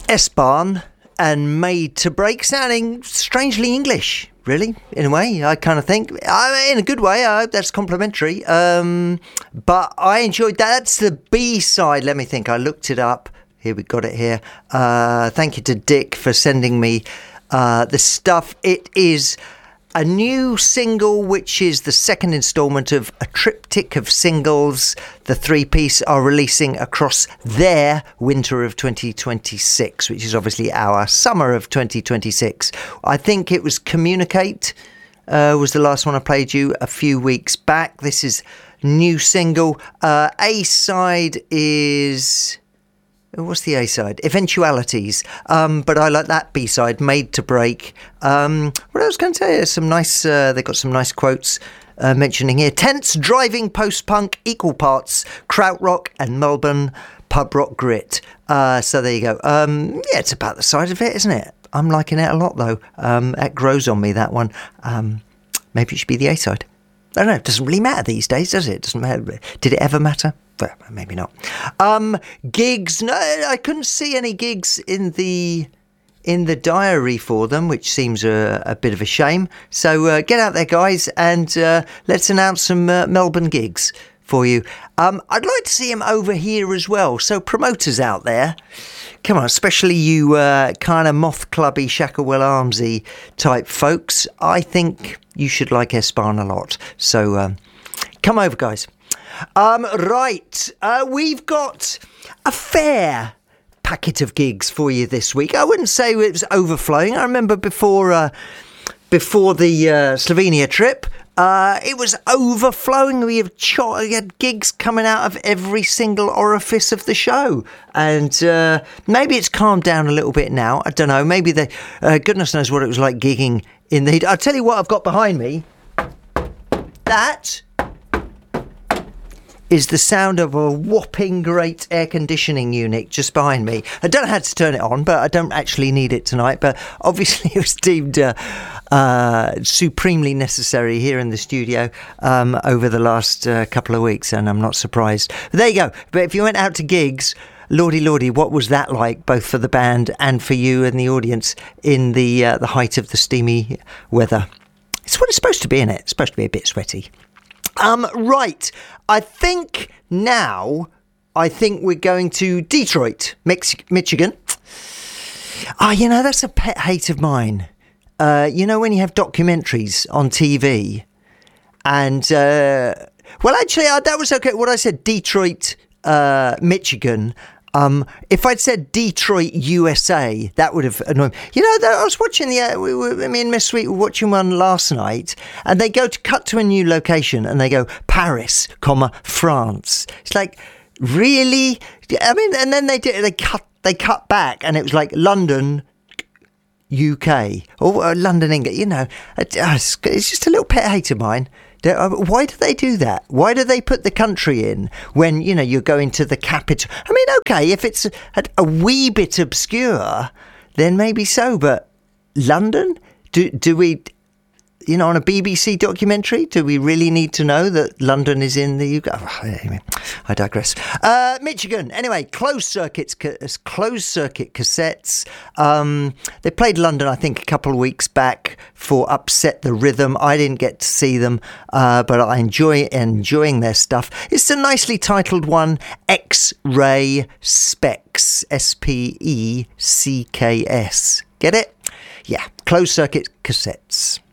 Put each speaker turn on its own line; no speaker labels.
S-Bahn and Made to Break, sounding strangely English, really, in a way, I kind of think. In a good way, I hope that's complimentary. But I enjoyed that. That's the B-side. Let me think. I looked it up. Here, we got it here. Thank you to Dick for sending me the stuff. It is a new single, which is the second instalment of a triptych of singles the three-piece are releasing across their winter of 2026, which is obviously our summer of 2026. I think it was Communicate was the last one I played you a few weeks back. This is new single. A-side is... What's the A-side? Eventualities. But I like that B-side, Made to Break. What I was going to tell you, some nice. They got some nice quotes mentioning here. Tense, driving post-punk, equal parts krautrock and Melbourne pub rock grit. So there you go. Yeah, it's about the side of it, isn't it? I'm liking it a lot, though. It grows on me, that one. Maybe it should be the A-side. I don't know. It doesn't really matter these days, does it? Doesn't matter. Did it ever matter? Well, maybe not. Gigs. No, I couldn't see any gigs in the diary for them, which seems a bit of a shame. So get out there, guys, and let's announce some Melbourne gigs for you. I'd like to see him over here as well. So promoters out there, come on, especially you kind of Moth Clubby, Shacklewell Armsy type folks. I think you should like S-Bahn a lot. So come over, guys. Right, we've got a fair packet of gigs for you this week. I wouldn't say it was overflowing. I remember before the Slovenia trip, it was overflowing. We had gigs coming out of every single orifice of the show, and maybe it's calmed down a little bit now. I don't know. Maybe goodness knows what it was like gigging in the. I'll tell you what I've got behind me. That is the sound of a whopping great air conditioning unit just behind me. I don't know how to turn it on, but I don't actually need it tonight. But obviously it was deemed supremely necessary here in the studio over the last couple of weeks, and I'm not surprised. But there you go. But if you went out to gigs, lordy, what was that like, both for the band and for you and the audience in the height of the steamy weather? It's what it's supposed to be, isn't it? It's supposed to be a bit sweaty. Right, I think we're going to Detroit, Michigan. That's a pet hate of mine. When you have documentaries on TV and, that was okay. What I said, Detroit, Michigan. If I'd said Detroit, USA, that would have annoyed me. I was watching me and Miss Sweet were watching one last night, and they cut to a new location, and they go Paris, France. It's like, really? I mean, and then they cut back, and it was like London, UK, or London, England. It's just a little pet hate of mine. Why do they do that? Why do they put the country in when, you're going to the capital? I mean, okay, if it's a wee bit obscure, then maybe so. But London? Do we, on a BBC documentary, do we really need to know that London is in the UK? Anyway, I digress. Michigan. Anyway, closed circuit cassettes. They played London, I think, a couple of weeks back for Upset the Rhythm. I didn't get to see them, but I enjoying their stuff. It's a nicely titled one, X-Ray Specs, SPECKS. Get it? Yeah, closed circuit cassettes.